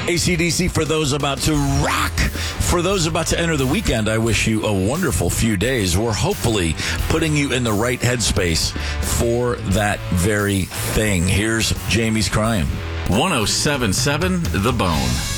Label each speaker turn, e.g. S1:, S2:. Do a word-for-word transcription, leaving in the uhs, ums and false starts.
S1: A C D C for those about to rock. For those about to enter the weekend, I wish you a wonderful few days. We're hopefully putting you in the right headspace for that very thing. Here's Jamie's Crime.
S2: one oh seven point seven The Bone.